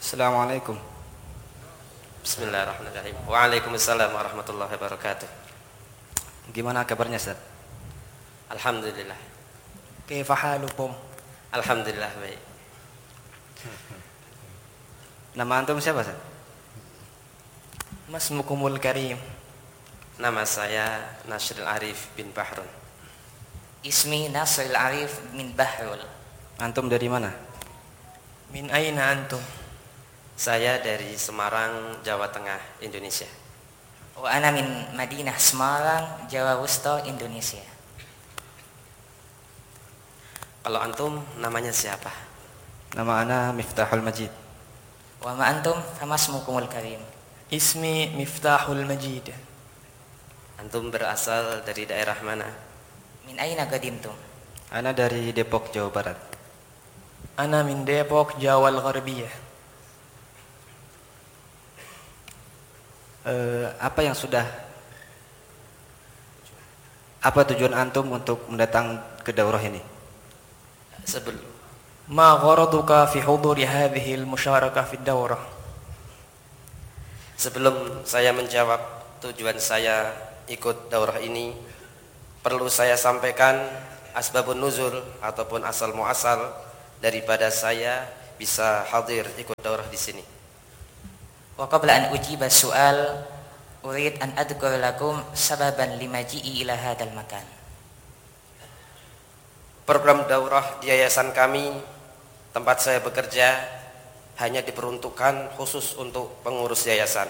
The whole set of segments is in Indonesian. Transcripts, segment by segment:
Assalamualaikum. Bismillahirrahmanirrahim. Waalaikumsalam warahmatullahi wabarakatuh. Gimana kabarnya, Ustaz? Alhamdulillah. Kaifa halukum? Alhamdulillah baik. Nama antum siapa, Ustaz? Masmukumul karim. Nama saya Nasrul Arif bin Bahrun. Ismi Nasrul Arif min Bahrul. Antum dari mana? Min aina antum? Saya dari Semarang, Jawa Tengah, Indonesia. Wa ana min Madinah Semarang, Jawa Wusta, Indonesia. Kalau antum namanya siapa? Nama ana Miftahul Majid. Wa ma antum famasmukumul karim. Ismi Miftahul Majid. Antum berasal dari daerah mana? Min aina qadimtum? Ana dari Depok, Jawa Barat. Ana min Depok, Jawa Al-Gharbiyah. Apa tujuan antum untuk mendatang ke daurah ini? Ma gharaduka fi huduri hadhihi al-musyarakah fi ad-daurah? Sebelum saya menjawab tujuan saya ikut daurah ini, perlu saya sampaikan asbabun nuzul ataupun asal muasal daripada saya bisa hadir ikut daurah di sini. Wa qabla an ujiba su'al urid an adhkur lakum sababan limaji'i ila hadzal makan. Program daurah di yayasan kami, tempat saya bekerja, hanya diperuntukkan khusus untuk pengurus yayasan.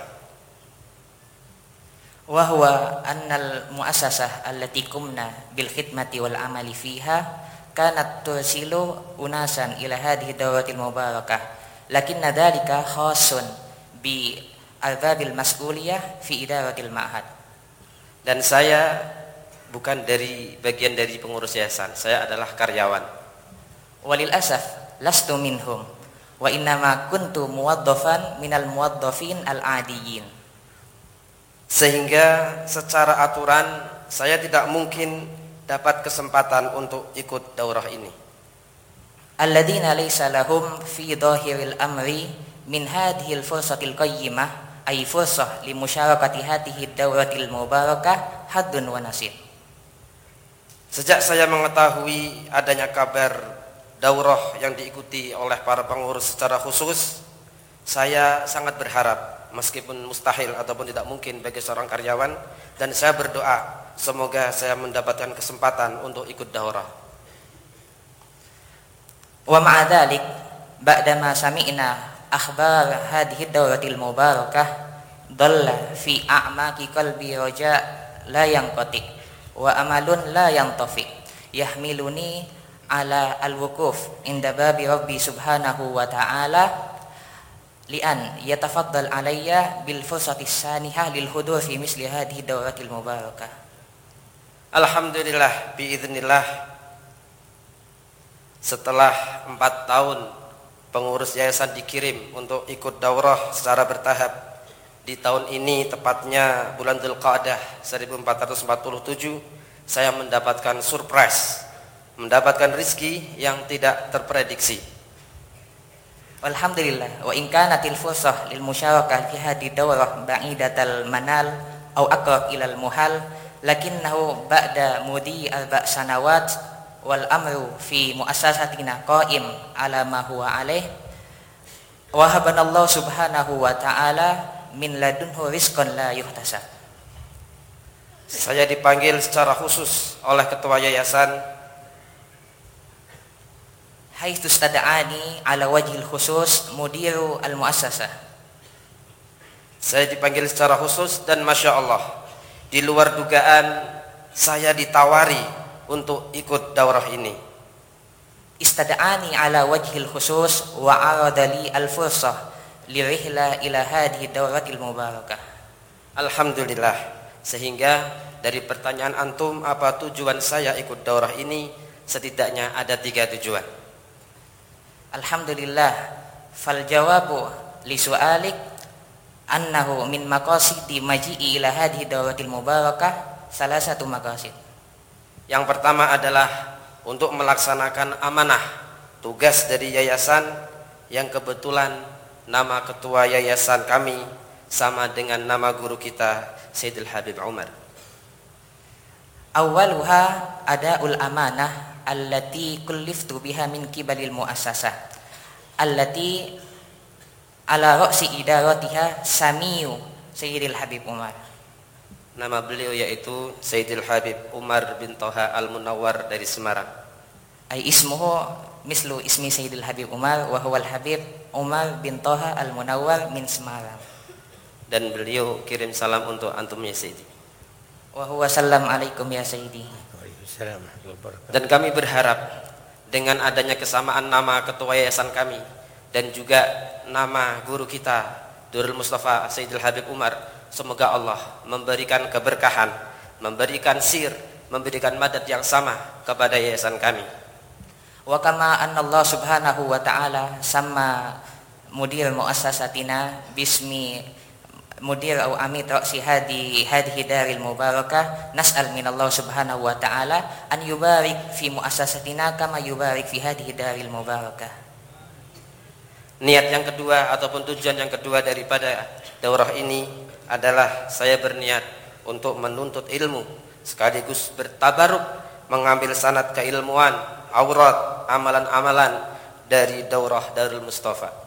Wa huwa annal muassasah allati qumna bil khidmati wal amali fiha kanat tursilu unasan ila hadhihi dauratil mubarakah, lakinna dhalika khassun bi albabil mas'uliyah fi idaratil ma'had. Dan saya bukan dari bagian dari pengurus yayasan, saya adalah karyawan. Walil asaf lastu minhum wa innama kuntu muwaddafan minal muwaddafin al-adiyyin. Sehingga secara aturan saya tidak mungkin dapat kesempatan untuk ikut daurah ini. Alladzina laysa lahum fi dhahiril amri min hadhil fursatil qayyimah ay fursah li musyarakati hadhihi dauratil mubarakah haddun wa nasib. Sejak saya mengetahui adanya kabar daurah yang diikuti oleh para pengurus secara khusus, saya sangat berharap, meskipun mustahil ataupun tidak mungkin bagi seorang karyawan, dan saya berdoa semoga saya mendapatkan kesempatan untuk ikut daurah. Wa ma'a dzalik ba'dama sami'na akhbar hadhihi dauratil mubarakah dalla fi a'maqi qalbi raja la yanqati wa amalun la yantafi yahmiluni ala al-wuquf inda babi rabbi subhanahu wa ta'ala li'an yatafaddal alayya bil fursati sanihah lil hudur fi misli hadhihi dauratil mubarakah. Alhamdulillah biiznillah, setelah 4 tahun pengurus yayasan dikirim untuk ikut daurah secara bertahap, di tahun ini tepatnya bulan Dzulqa'dah 1447 saya mendapatkan surprise, mendapatkan rizki yang tidak terprediksi. Alhamdulillah, wa in kanatil fursah lil musyarakah fi hadhihi daurah ba'idatal manal aw aqrab ilal muhal, lakinnahu ba'da mudi 4 sanawat wal amru fi muassasatina qa'im ala ma huwa alaih wa habanallahu subhanahu wa ta'ala min ladunhu rizqan la yuhtasab. Saya dipanggil secara khusus oleh ketua yayasan haitsu stada'ani ala wajhil khusus mudiru al muassasah. Saya dipanggil secara khusus dan Masya Allah, di luar dugaan saya ditawari untuk ikut daurah ini. Istada'ani ala wajhil khusus wa aradali al-fursah lirihla ila hadhihi dauratil mubarakah. Alhamdulillah, sehingga dari pertanyaan antum apa tujuan saya ikut daurah ini, setidaknya ada 3 tujuan. Alhamdulillah, fal jawabu li su'alik annahu min maqasidi maji'i ila hadhihi dauratil mubarakah salah satu maqasid. Yang pertama adalah untuk melaksanakan amanah tugas dari yayasan yang kebetulan nama ketua yayasan kami sama dengan nama guru kita Sayyidil Habib Umar. Awwaluha ada'ul amanah allati kulliftu biha min kibalil muassasah allati ala ra'si idaratiha Samiyu Sayyidil Habib Umar. Nama beliau yaitu Sayyidil Habib Umar bin Toha Al-Munawwar dari Semarang. Ay ismuhu mislu ismi Sayyidil Habib Umar wa huwal Habib Umar bin Toha Al-Munawwar min Semarang. Dan beliau kirim salam untuk antum ya Sayyidi. Wa huwa salam alaikum ya Sayyidi. Dan kami berharap dengan adanya kesamaan nama ketua yayasan kami dan juga nama guru kita Durrul Mustafa Sayyidil Habib Umar, semoga Allah memberikan keberkahan, memberikan sir, memberikan madad yang sama kepada yayasan kami. Wa kama anna Allah subhanahu wa ta'ala sama mudir muassasatina bismi mudir au amit ra'si hadhihi daril mubarakah, nas'al min Allah subhanahu wa ta'ala an yubarik fi muassasatina kama yubarik fi hadhihi daril mubarakah. Niat yang kedua ataupun tujuan yang kedua daripada daurah ini adalah saya berniat untuk menuntut ilmu sekaligus bertabaruk mengambil sanad keilmuan, aurat, amalan-amalan dari daurah Darul Mustafa.